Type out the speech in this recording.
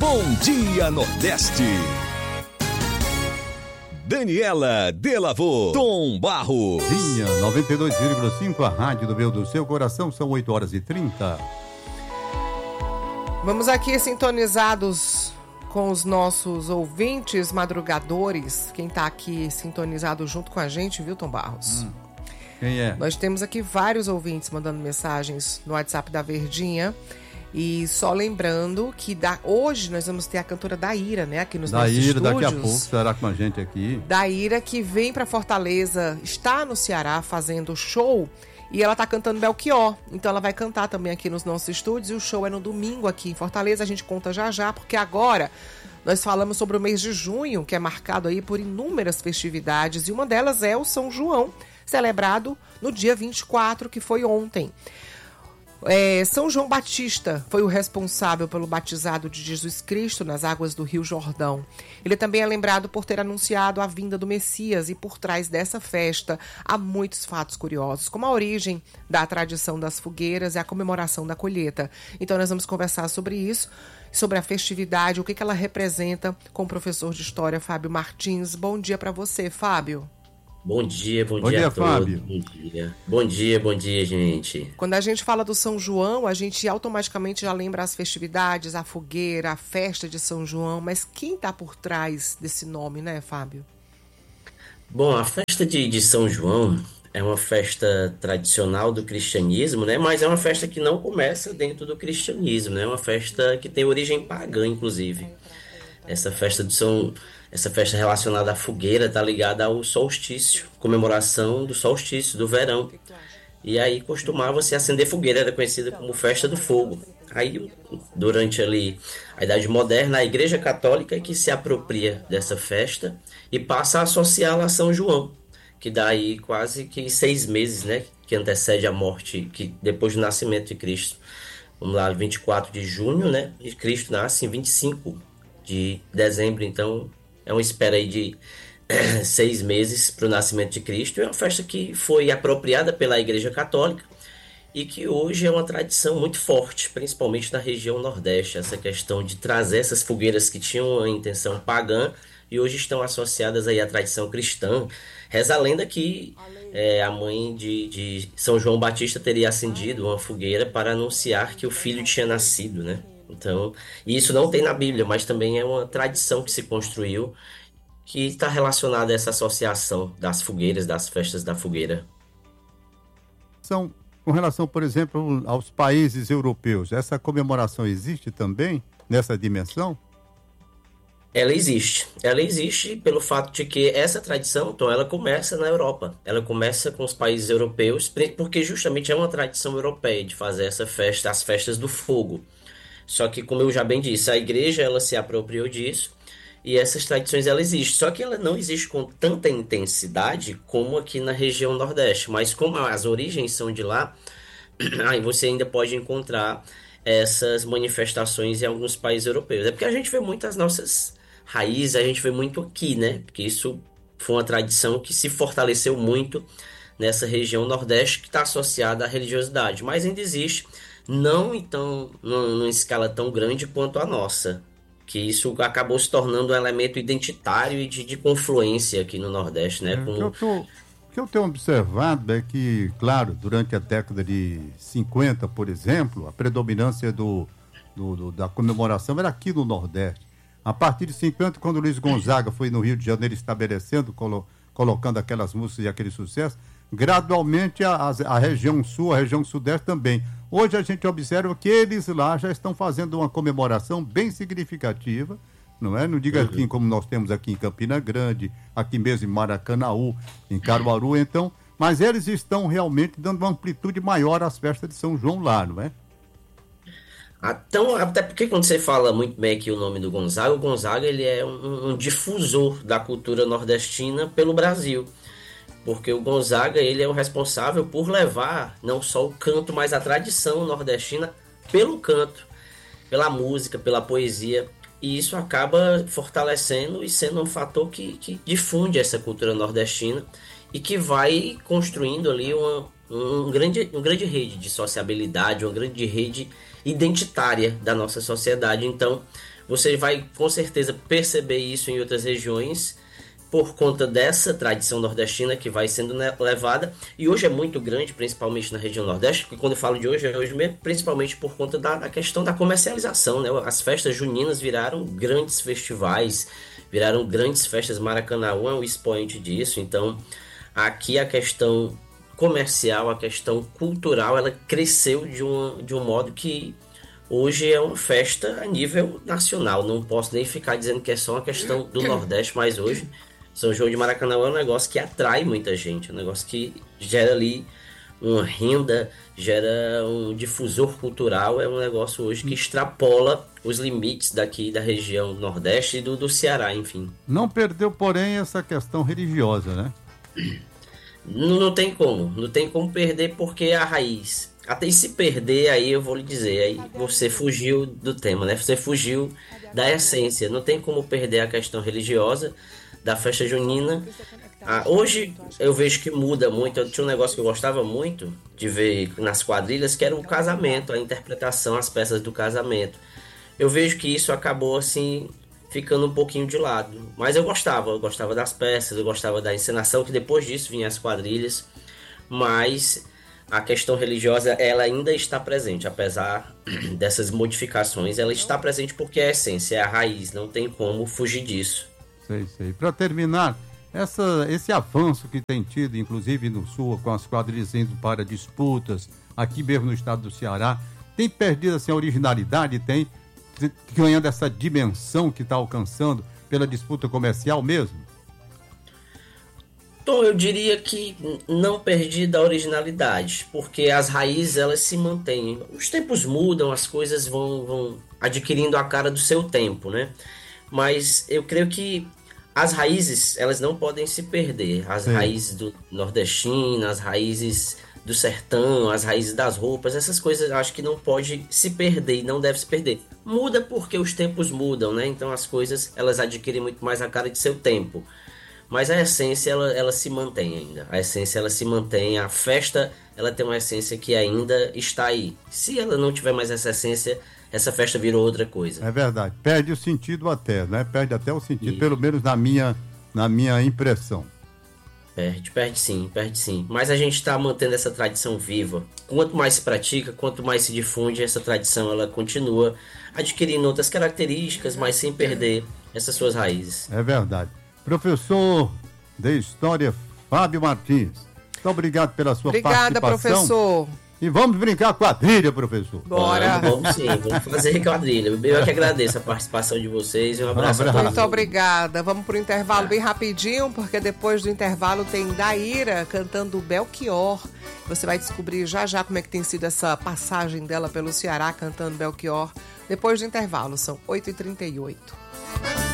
Bom Dia Nordeste. Daniela Delavô, Tom Barros. Vinha 92,5, a rádio do meu do seu coração, são 8h30. Vamos aqui sintonizados com os nossos ouvintes madrugadores. Quem tá aqui sintonizado junto com a gente, viu, Tom Barros? Quem é? Nós temos aqui vários ouvintes mandando mensagens no WhatsApp da Verdinha. E só lembrando que hoje nós vamos ter a cantora Daíra, né? Aqui nos nossos estúdios. Daíra, daqui a pouco, estará com a gente aqui. Daíra, que vem para Fortaleza, está no Ceará fazendo show. E ela tá cantando Belchior. Então ela vai cantar também aqui nos nossos estúdios. E o show é no domingo aqui em Fortaleza. A gente conta já já, porque agora nós falamos sobre o mês de junho, que é marcado aí por inúmeras festividades. E uma delas é o São João, celebrado no dia 24, que foi ontem. São João Batista foi o responsável pelo batizado de Jesus Cristo nas águas do Rio Jordão. Ele também é lembrado por ter anunciado a vinda do Messias, e por trás dessa festa há muitos fatos curiosos, como a origem da tradição das fogueiras e a comemoração da colheita. Então nós vamos conversar sobre isso, sobre a festividade, o que ela representa, com o professor de História, Fábio Martins. Bom dia para você, Fábio. Bom dia a todos. Fábio. Bom dia, gente. Quando a gente fala do São João, a gente automaticamente já lembra as festividades, a fogueira, a festa de São João, mas quem está por trás desse nome, né, Fábio? Bom, a festa de São João é uma festa tradicional do cristianismo, né? Mas é uma festa que não começa dentro do cristianismo, né? É uma festa que tem origem pagã, inclusive. Essa festa relacionada à fogueira está ligada ao solstício, comemoração do solstício, do verão. E aí costumava-se acender fogueira, era conhecida como Festa do Fogo. Aí, durante ali a Idade Moderna, a Igreja Católica é que se apropria dessa festa e passa a associá-la a São João, que dá aí quase que 6 meses, né, que antecede a morte, que depois do nascimento de Cristo. Vamos lá, 24 de junho, né, e Cristo nasce em 25 de dezembro, então é uma espera aí de 6 meses para o nascimento de Cristo. É uma festa que foi apropriada pela Igreja Católica e que hoje é uma tradição muito forte, principalmente na região Nordeste, essa questão de trazer essas fogueiras que tinham a intenção pagã e hoje estão associadas aí à tradição cristã. Reza a lenda que a mãe de São João Batista teria acendido uma fogueira para anunciar que o filho tinha nascido, né? Então, isso não tem na Bíblia, mas também é uma tradição que se construiu, que está relacionada a essa associação das fogueiras, das festas da fogueira. Com relação, por exemplo, aos países europeus, essa comemoração existe também nessa dimensão? Ela existe pelo fato de que essa tradição, então, ela começa na Europa, ela começa com os países europeus, porque justamente é uma tradição europeia de fazer essa festa, as festas do fogo. Só que, como eu já bem disse, a igreja ela se apropriou disso e essas tradições ela existem. Só que ela não existe com tanta intensidade como aqui na região Nordeste. Mas como as origens são de lá, aí você ainda pode encontrar essas manifestações em alguns países europeus. É porque a gente vê muito as nossas raízes, a gente vê muito aqui, né? Porque isso foi uma tradição que se fortaleceu muito nessa região Nordeste, que está associada à religiosidade. Mas ainda existe. Não então numa escala tão grande quanto a nossa, que isso acabou se tornando um elemento identitário e de confluência aqui no Nordeste, né? O que eu tenho observado é que, claro, durante a década de 50, por exemplo, a predominância da comemoração era aqui no Nordeste. A partir de 50, quando o Luiz Gonzaga foi no Rio de Janeiro estabelecendo, colocando aquelas músicas e aquele sucesso, gradualmente a região sul, a região sudeste também. Hoje a gente observa que eles lá já estão fazendo uma comemoração bem significativa, não é? Não diga assim como nós temos aqui em Campina Grande, aqui mesmo em Maracanaú, em Caruaru, então, mas eles estão realmente dando uma amplitude maior às festas de São João lá, não é? Então, até porque quando você fala muito bem aqui o nome do Gonzaga, o Gonzaga ele é um difusor da cultura nordestina pelo Brasil. Porque o Gonzaga ele é o responsável por levar não só o canto, mas a tradição nordestina pelo canto, pela música, pela poesia. E isso acaba fortalecendo e sendo um fator que difunde essa cultura nordestina e que vai construindo ali uma grande rede de sociabilidade, uma grande rede identitária da nossa sociedade. Então, Você vai com certeza perceber isso em outras regiões por conta dessa tradição nordestina que vai sendo levada, e hoje é muito grande, principalmente na região Nordeste, porque quando eu falo de hoje, é hoje mesmo, principalmente por conta da questão da comercialização, né? As festas juninas viraram grandes festivais, viraram grandes festas. Maracanãú é um expoente disso. Então aqui a questão comercial, a questão cultural, ela cresceu de um modo que hoje é uma festa a nível nacional. Não posso nem ficar dizendo que é só uma questão do Nordeste, mas hoje São João de Maracanãú é um negócio que atrai muita gente, é um negócio que gera ali uma renda, gera um difusor cultural, é um negócio hoje que extrapola os limites daqui da região Nordeste e do Ceará, enfim. Não perdeu, porém, essa questão religiosa, né? Não tem como perder, porque a raiz, até se perder, aí eu vou lhe dizer, aí você fugiu do tema, né? Você fugiu da essência, não tem como perder a questão religiosa da festa junina. Hoje eu vejo que muda muito. Eu tinha um negócio que eu gostava muito de ver nas quadrilhas, que era o casamento, a interpretação, as peças do casamento. Eu vejo que isso acabou assim ficando um pouquinho de lado, mas eu gostava das peças, eu gostava da encenação, que depois disso vinha as quadrilhas, mas a questão religiosa, ela ainda está presente, apesar dessas modificações, ela está presente porque é a essência, é a raiz, não tem como fugir disso. Sei. Para terminar, esse avanço que tem tido, inclusive no Sul, com as quadrilhas indo para disputas, aqui mesmo no estado do Ceará, tem perdido assim, a originalidade, tem ganhando essa dimensão que está alcançando pela disputa comercial mesmo? Então, eu diria que não perdi da originalidade, porque as raízes, elas se mantêm. Os tempos mudam, as coisas vão adquirindo a cara do seu tempo, né? Mas eu creio que as raízes, elas não podem se perder. As raízes do nordestino, as raízes do sertão, as raízes das roupas, essas coisas eu acho que não pode se perder e não deve se perder. Muda porque os tempos mudam, né? Então as coisas, elas adquirem muito mais a cara de seu tempo. Mas a essência, ela se mantém ainda. A essência, ela se mantém. A festa, ela tem uma essência que ainda está aí. Se ela não tiver mais essa essência, essa festa virou outra coisa. É verdade. Perde o sentido até, né? Perde até o sentido, pelo menos na minha impressão. Perde sim. Mas a gente está mantendo essa tradição viva. Quanto mais se pratica, quanto mais se difunde, essa tradição, ela continua adquirindo outras características, mas sem perder essas suas raízes. É verdade. Professor de História, Fábio Martins, muito obrigado pela sua participação. Obrigada, professor. E vamos brincar quadrilha, professor. Bora. Vamos sim, vamos fazer quadrilha. Eu que agradeço a participação de vocês e um abraço a todos. Muito obrigada. Vamos para o intervalo bem rapidinho, porque depois do intervalo tem Daíra cantando Belchior. Você vai descobrir já como é que tem sido essa passagem dela pelo Ceará cantando Belchior. Depois do intervalo, são 8h38.